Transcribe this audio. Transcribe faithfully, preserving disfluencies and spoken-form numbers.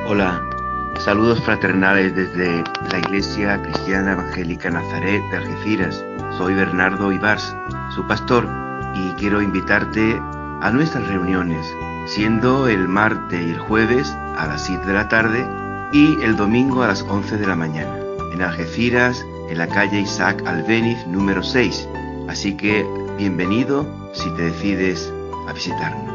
Hola, saludos fraternales desde la Iglesia Cristiana Evangélica Nazaret de Algeciras. Soy Bernardo Ibars, su pastor, y quiero invitarte a nuestras reuniones, siendo el martes y el jueves a las siete de la tarde y el domingo a las once de la mañana, en Algeciras, en la calle Isaac Albéniz número seis. Así que bienvenido si te decides a visitarnos.